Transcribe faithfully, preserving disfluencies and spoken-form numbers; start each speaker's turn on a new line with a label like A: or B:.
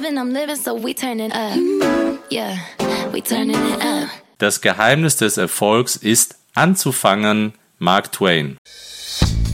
A: loving, I'm living, so we turning up. Yeah, we turning it up.
B: Das Geheimnis des Erfolgs ist anzufangen, Mark Twain.